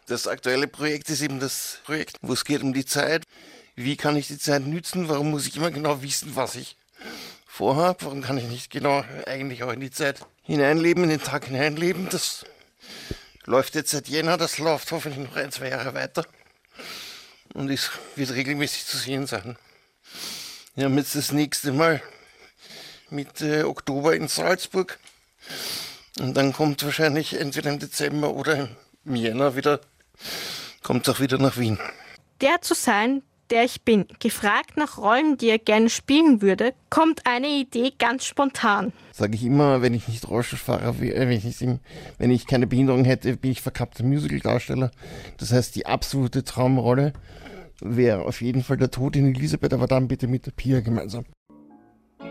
Das aktuelle Projekt ist eben das Projekt, wo es geht um die Zeit. Wie kann ich die Zeit nützen? Warum muss ich immer genau wissen, was ich vorhabe? Warum kann ich nicht genau eigentlich auch in die Zeit hineinleben, in den Tag hineinleben? Das läuft jetzt seit Jänner, das läuft hoffentlich noch 1-2 Jahre weiter und es wird regelmäßig zu sehen sein. Wir haben jetzt das nächste Mal Mitte Oktober in Salzburg und dann kommt wahrscheinlich entweder im Dezember oder im Jänner wieder, kommt es auch wieder nach Wien. Der zu sein, der ich bin, gefragt nach Rollen, die er gerne spielen würde, kommt eine Idee ganz spontan. Sage ich immer, wenn ich nicht Rollstuhlfahrer wäre, wenn ich keine Behinderung hätte, bin ich verkappter Musical-Darsteller. Das heißt, die absolute Traumrolle wäre auf jeden Fall der Tod in Elisabeth, aber dann bitte mit der Pia gemeinsam.